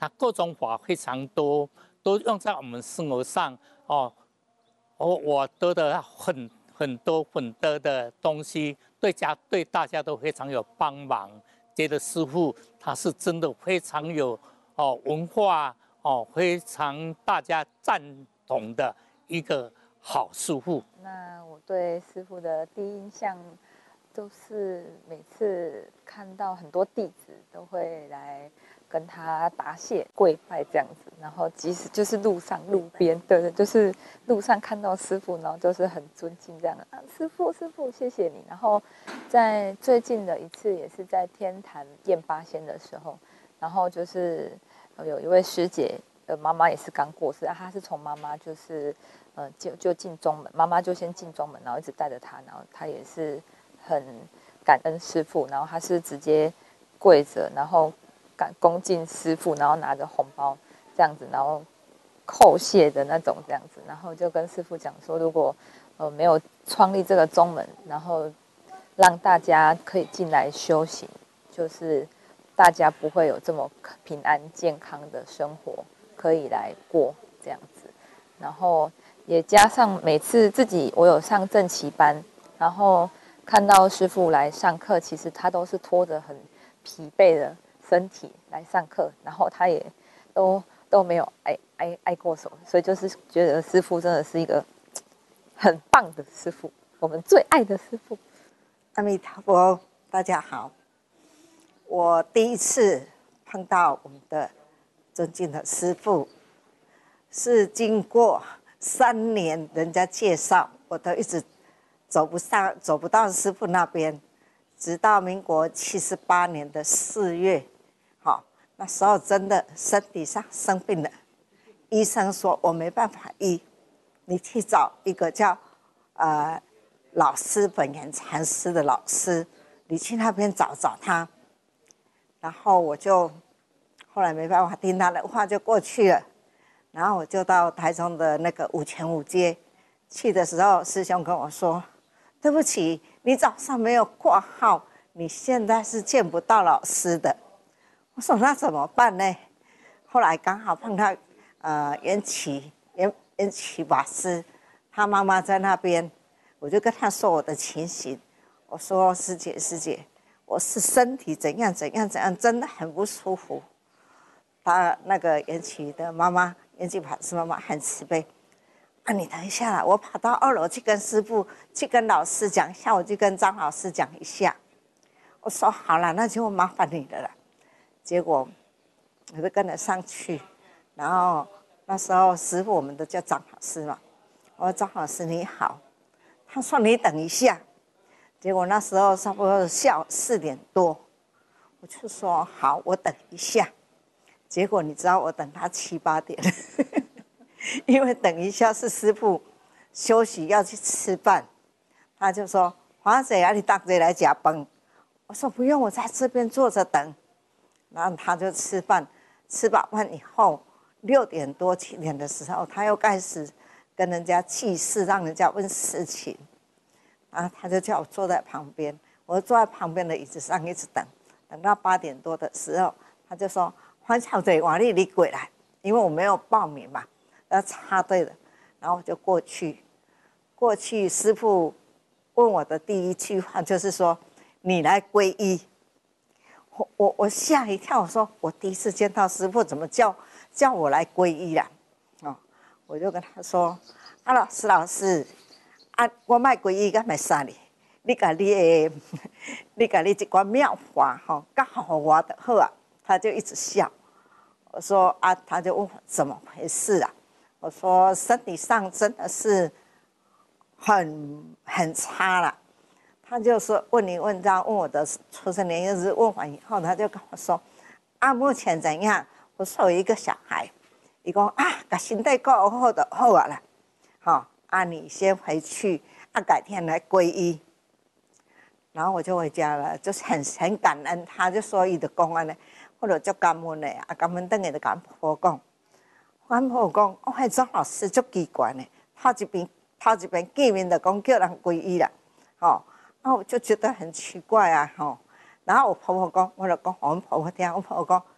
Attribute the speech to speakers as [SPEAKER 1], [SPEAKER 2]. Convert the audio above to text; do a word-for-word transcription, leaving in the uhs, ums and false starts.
[SPEAKER 1] 它各种法非常多，都用在我们生活上哦。我我得的很很多很多的东西，对家对大家都非常有帮忙。觉得师父他是真的非常有哦文化哦，非常大家赞同的一个好师父。
[SPEAKER 2] 那我对师父的第一印象，都是每次看到很多弟子都会来跟他答谢、跪拜这样子，然后即使就是路上、路边，对对，就是路上看到师父，然后就是很尊敬这样的啊，师父、师父，谢谢你。然后在最近的一次，也是在天坛验八仙的时候，然后就是有一位师姐。呃，妈妈也是刚过世，啊、她是从妈妈就是，呃，就就进中门，妈妈就先进中门，然后一直带着她，然后她也是很感恩师父，然后她是直接跪着，然后感恭敬师父，然后拿着红包这样子，然后叩谢的那种这样子，然后就跟师父讲说，如果呃没有创立这个中门，然后让大家可以进来修行，就是大家不会有这么平安健康的生活。可以来过这样子，然后也加上每次自己我有上正旗班，然后看到师父来上课，其实他都是拖着很疲惫的身体来上课，然后他也都都没有挨挨挨过手，所以就是觉得师父真的是一个很棒的师父，我们最爱的师父。
[SPEAKER 3] 阿弥陀佛，大家好，我第一次碰到我们的尊敬的师父，是经过三年人家介绍，我都一直走不上，走不到师父那边，直到民国七十八年的四月，好，那时候真的身体上生病了，医生说我没办法医，你去找一个叫呃老师本源禅师的老师，你去那边找找他。然后我就后来没办法听他的话，就过去了。然后我就到台中的那个五权五街去的时候，师兄跟我说：“对不起，你早上没有挂号，你现在是见不到老师的。”我说：“那怎么办呢？”后来刚好碰到呃缘起缘缘起法师，他妈妈在那边，我就跟他说我的情形，我说：“师姐师姐。”我是身体怎样怎样怎样，真的很不舒服。他那个缘起的妈妈，缘起法师妈妈很慈悲。啊，你等一下啦，我跑到二楼去跟师父、去跟老师讲一下，我就跟张老师讲一下。我说好了，那就麻烦你的了。结果我就跟着上去，然后那时候师父我们都叫张老师嘛。我说张老师你好，他说你等一下。结果那时候差不多下午四点多，我就说好，我等一下。结果你知道我等他七八点，因为等一下是师父休息要去吃饭，他就说华姐啊，你大姐来加班。我说不用，我在这边坐着等。然后他就吃饭，吃饱饭以后六点多七点的时候，他又开始跟人家祭祀，让人家问事情。然后他就叫我坐在旁边，我坐在旁边的椅子上一直等，等到八点多的时候，他就说：“黄小姐，往里你过来，因为我没有报名嘛，要插队的。”然后我就过去，过去师父问我的第一句话就是说：“你来皈依。”我我我吓一跳，我说我第一次见到师父，怎么叫叫我来皈依啦？哦，我就跟他说：“啊，老师老师。”啊，我卖皈依敢卖啥哩？你甲你的，你甲你一寡妙法吼，教好我的好啊。他就一直笑。我说啊，他就问我怎么回事啊？我说身体上真的是很很差了。他就说问你问到问我的出生年月日，问完以后，他就跟我说啊，目前怎样？我说有一个小孩，伊讲啊，把身体顾好就好啊啦，好。啊，你先回去，啊，改天来皈依。然后我就回家了，就是很很感恩他，就说伊的公安呢，或者就感恩的啊，感恩等下就跟婆讲，阮婆讲，我迄张老师足奇怪呢，他一边他一边见面就讲叫人皈依啦，吼、哦，啊，我就觉得很奇怪啊，吼、哦。然后我婆婆讲，我就讲我们婆婆听，我婆婆讲，